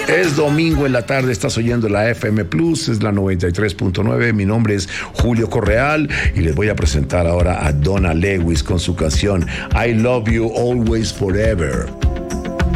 Es domingo en la tarde, estás oyendo la FM Plus, es la 93.9. Mi nombre es Julio Correal y les voy a presentar ahora a Donna Lewis con su canción I Love You Always Forever.